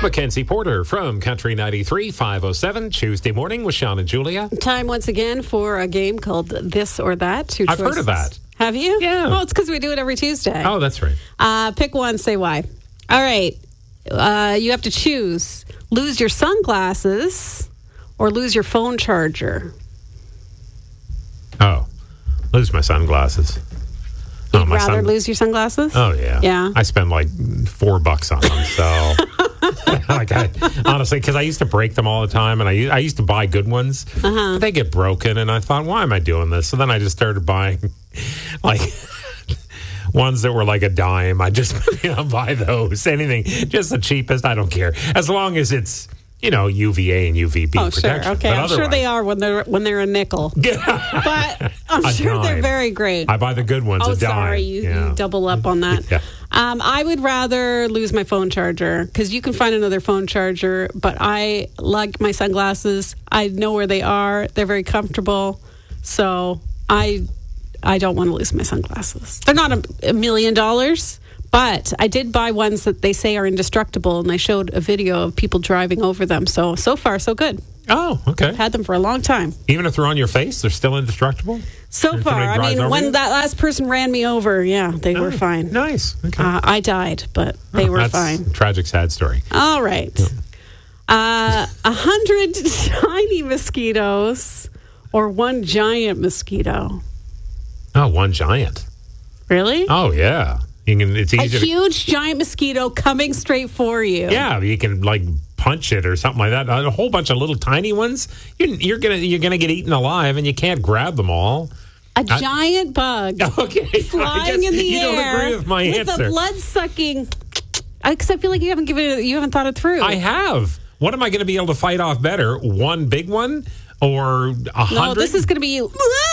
Mackenzie Porter from Country 93 507 Tuesday morning with Sean and Julia. Time once again for a game called This or That. Two I've choices. heard of that. Have you? Yeah. Well, it's because we do it every Tuesday. Oh, that's right. Pick one, say why. All right. You have to choose. Lose your sunglasses or lose your phone charger. Oh, lose my sunglasses. You'd rather lose your sunglasses? Oh, yeah. Yeah. I spend like $4 on them. So, honestly, because I used to break them all the time, and I used to buy good ones. But they get broken, and I thought, why am I doing this? So then I just started buying like ones that were like a dime. I just buy those. Anything, just the cheapest. I don't care as long as it's UVA and UVB protection. Sure. Okay, I'm sure they are when they're a nickel. But I'm sure they're very great. I buy the good ones. Oh, a dime. Sorry, you double up on that. Yeah. I would rather lose my phone charger because you can find another phone charger. But I like my sunglasses. I know where they are. They're very comfortable. So I don't want to lose my sunglasses. They're not $1 million. But I did buy ones that they say are indestructible, and they showed a video of people driving over them. So far, so good. Oh, okay. I've had them for a long time. Even if they're on your face, they're still indestructible? So far. I mean, when that last person ran me over, they were fine. Nice. Okay. I died, but they were fine. That's a tragic, sad story. All right. 100 tiny mosquitoes or one giant mosquito? Oh, one giant. Really? Oh, yeah. It's easy. A huge giant mosquito coming straight for you. Yeah, you can punch it or something like that. A whole bunch of little tiny ones. You're gonna get eaten alive, and you can't grab them all. A giant bug. Okay, flying in the you air. You don't agree with my answer. With a blood sucking. Because I feel like you haven't thought it through. I have. What am I going to be able to fight off better? One big one? Or 100? No, this is going to be you.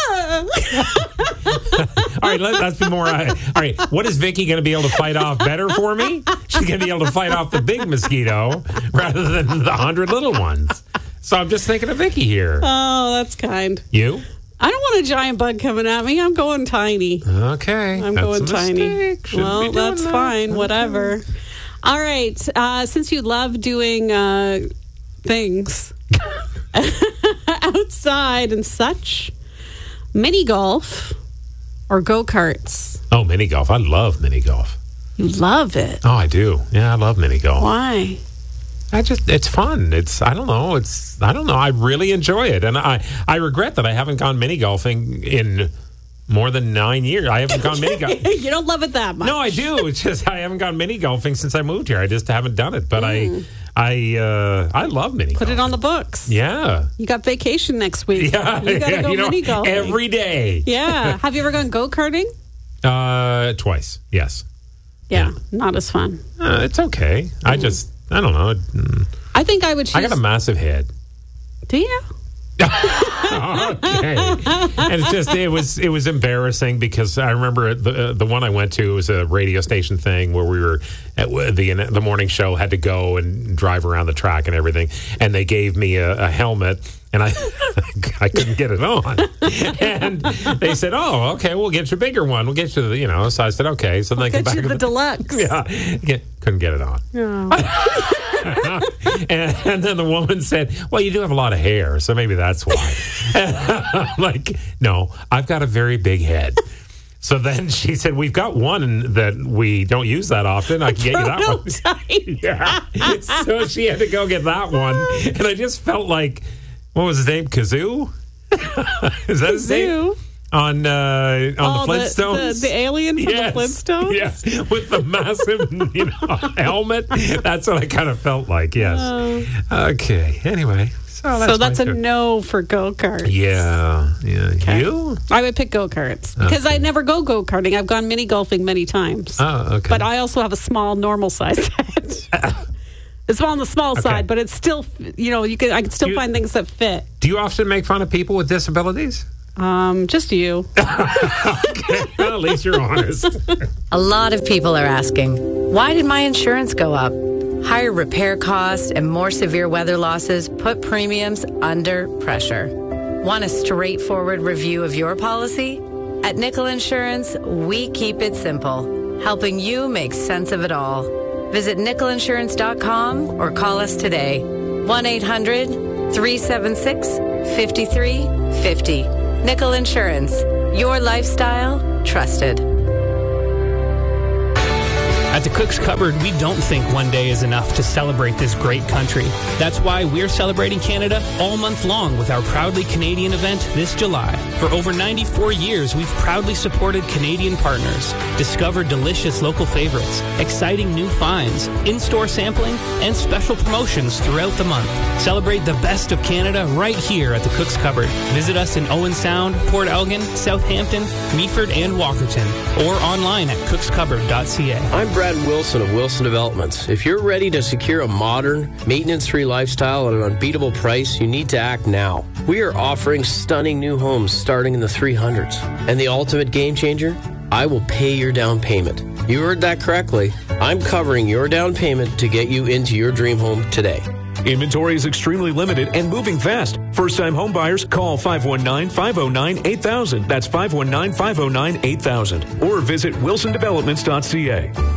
All right, let's be more. All right, what is Vicky going to be able to fight off better for me? She's going to be able to fight off the big mosquito rather than the 100 little ones. So I'm just thinking of Vicky here. Oh, that's kind. You? I don't want a giant bug coming at me. I'm going tiny. Okay. I'm going tiny. Well, that's fine. Okay. Whatever. All right. Since you love doing things outside and such, mini golf or go-karts? Oh, mini golf. I love mini golf. You love it? Oh, I do. Yeah, I love mini golf. Why? It's fun. I don't know. I really enjoy it. And I regret that I haven't gone mini golfing in more than 9 years. I haven't gone mini golfing. You don't love it that much. No, I do. It's just I haven't gone mini golfing since I moved here. I just haven't done it. But I love mini golfing. Put it on the books. Yeah. You got vacation next week. Yeah. You got to go mini golfing. Every day. Yeah. Have you ever gone go-karting? Twice. Yes. Yeah. Not as fun. It's okay. I don't know. I think I would choose. I got a massive head. Do you? Okay. And it was embarrassing because I remember the one I went to was a radio station thing where we were at the morning show, had to go and drive around the track and everything, and they gave me a helmet, and I couldn't get it on, and they said, "Oh, okay, we'll get you a bigger one. We'll get you the so I said, "Okay." So then we'll get you the deluxe. Yeah, couldn't get it on. Oh. And then the woman said, "Well, you do have a lot of hair, so maybe that's why." I'm like, no, I've got a very big head. So then she said, "We've got one that we don't use that often. I can get you that one." Yeah. So she had to go get that one, and I just felt like, what was his name? Kazoo? Is that his name? On the Flintstones? The alien from the Flintstones? Yes, with the massive helmet. That's what I kind of felt like, yes. Okay, anyway. So that's a no for go-karts. Yeah. Okay. You? I would pick go-karts because I never go go-karting. I've gone mini golfing many times. Oh, okay. But I also have a small, normal size head. It's on the small side, but it's still, I can still find things that fit. Do you often make fun of people with disabilities? Just you. Okay, well, at least you're honest. A lot of people are asking, why did my insurance go up? Higher repair costs and more severe weather losses put premiums under pressure. Want a straightforward review of your policy? At Nickel Insurance, we keep it simple, helping you make sense of it all. Visit nickelinsurance.com or call us today. 1-800-376-5350. Nickel Insurance. Your lifestyle, trusted. At the Cook's Cupboard, we don't think one day is enough to celebrate this great country. That's why we're celebrating Canada all month long with our Proudly Canadian event this July. For over 94 years, we've proudly supported Canadian partners, discovered delicious local favorites, exciting new finds, in-store sampling, and special promotions throughout the month. Celebrate the best of Canada right here at the Cook's Cupboard. Visit us in Owen Sound, Port Elgin, Southampton, Meaford, and Walkerton, or online at cookscupboard.ca. I'm Brad Wilson of Wilson Developments. If you're ready to secure a modern, maintenance-free lifestyle at an unbeatable price, you need to act now. We are offering stunning new homes starting in the 300s. And the ultimate game changer? I will pay your down payment. You heard that correctly. I'm covering your down payment to get you into your dream home today. Inventory is extremely limited and moving fast. First-time home buyers, call 519-509-8000. That's 519-509-8000. Or visit wilsondevelopments.ca.